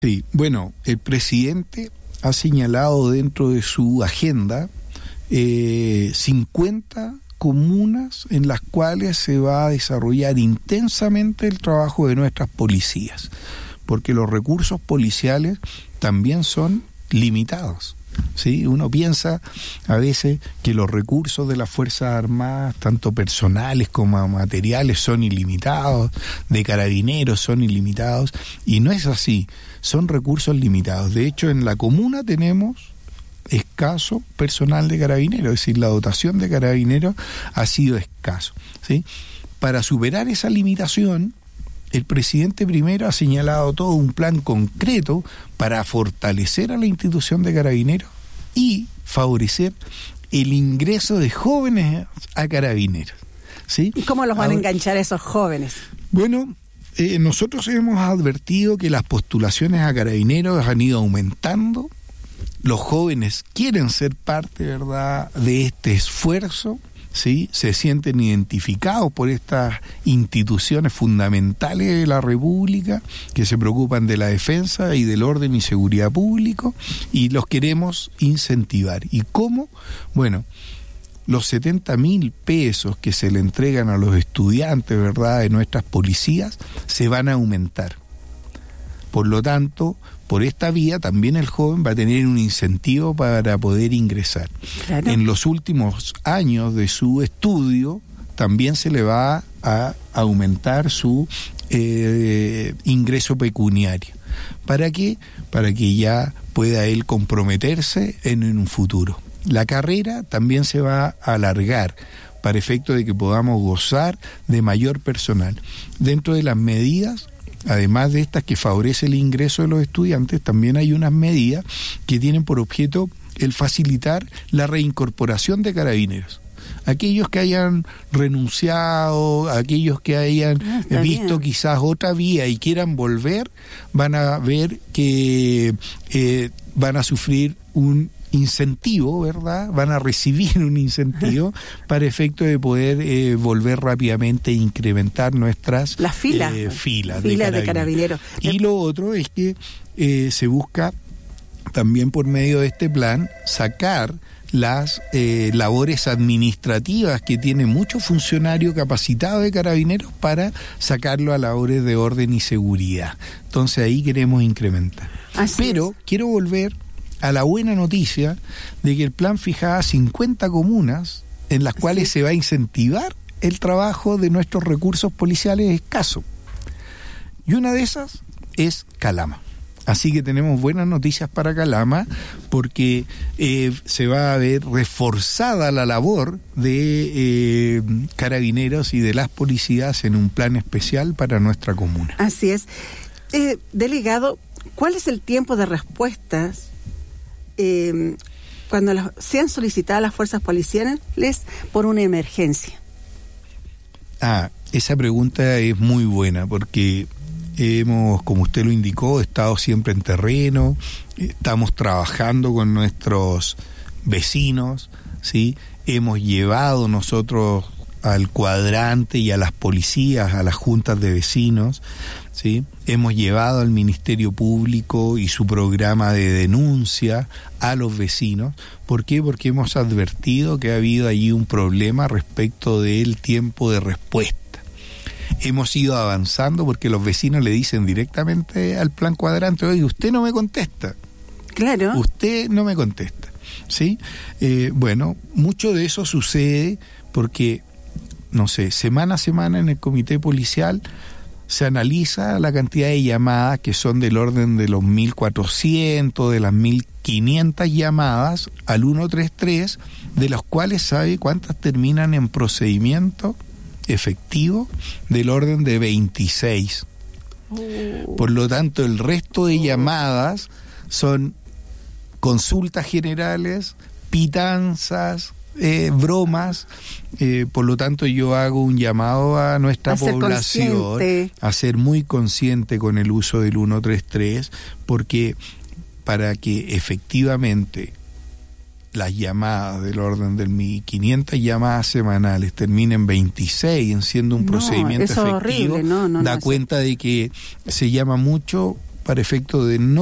Sí, bueno, el presidente ha señalado dentro de su agenda 50 comunas en las cuales se va a desarrollar intensamente el trabajo de nuestras policías, porque los recursos policiales también son limitados. ¿Sí? Uno piensa a veces que los recursos de las Fuerzas Armadas, tanto personales como materiales, son ilimitados, de carabineros son ilimitados, y no es así, son recursos limitados. De hecho, en la comuna tenemos escaso personal de carabineros, es decir, la dotación de carabineros ha sido escaso, ¿sí? Para superar esa limitación, el presidente primero ha señalado todo un plan concreto para fortalecer a la institución de carabineros y favorecer el ingreso de jóvenes a carabineros, ¿sí? ¿Y cómo los van a enganchar a esos jóvenes? Bueno, nosotros hemos advertido que las postulaciones a carabineros han ido aumentando. Los jóvenes quieren ser parte, ¿verdad?, de este esfuerzo, ¿sí? Se sienten identificados por estas instituciones fundamentales de la República que se preocupan de la defensa y del orden y seguridad público, y los queremos incentivar. ¿Y cómo? Bueno, los 70.000 pesos que se le entregan a los estudiantes, ¿verdad?, de nuestras policías se van a aumentar. Por lo tanto, por esta vía también el joven va a tener un incentivo para poder ingresar. Claro. En los últimos años de su estudio también se le va a aumentar su ingreso pecuniario. ¿Para qué? Para que ya pueda él comprometerse en un futuro. La carrera también se va a alargar para efecto de que podamos gozar de mayor personal. Dentro de las medidas, además de estas que favorece el ingreso de los estudiantes, también hay unas medidas que tienen por objeto el facilitar la reincorporación de carabineros. Aquellos que hayan renunciado, aquellos que hayan visto quizás otra vía y quieran volver, van a ver que van a sufrir un incentivo, ¿verdad? Van a recibir un incentivo para efecto de poder volver rápidamente e incrementar nuestras filas de carabineros. Y lo otro es que se busca también por medio de este plan sacar las labores administrativas que tiene muchos funcionarios capacitados de carabineros para sacarlo a labores de orden y seguridad. Entonces ahí queremos incrementar. Pero quiero volver a la buena noticia de que el plan fijaba 50 comunas en las cuales se va a incentivar el trabajo de nuestros recursos policiales escasos. Y una de esas es Calama. Así que tenemos buenas noticias para Calama, porque se va a ver reforzada la labor de carabineros y de las policías en un plan especial para nuestra comuna. Así es. Delegado, ¿cuál es el tiempo de respuestas cuando sean solicitadas las fuerzas policiales por una emergencia? Esa pregunta es muy buena, porque hemos, como usted lo indicó, estado siempre en terreno, estamos trabajando con nuestros vecinos, ¿sí? Hemos llevado nosotros al cuadrante y a las policías, a las juntas de vecinos, ¿sí? Hemos llevado al Ministerio Público y su programa de denuncia a los vecinos. ¿Por qué? Porque hemos advertido que ha habido allí un problema respecto del tiempo de respuesta. Hemos ido avanzando porque los vecinos le dicen directamente al plan cuadrante: oye, usted no me contesta. Claro. Usted no me contesta, ¿sí? Bueno, mucho de eso sucede porque, no sé, semana a semana en el comité policial se analiza la cantidad de llamadas que son del orden de los 1.400, de las 1.500 llamadas al 133, de las cuales sabe cuántas terminan en procedimiento efectivo del orden de 26. Por lo tanto, el resto de llamadas son consultas generales, pitanzas, bromas. Por lo tanto, yo hago un llamado a nuestra población a ser muy consciente con el uso del 133, porque para que efectivamente las llamadas del orden del 1.500 llamadas semanales terminen 26 en siendo un procedimiento efectivo, horrible, da cuenta de que se llama mucho para efecto de no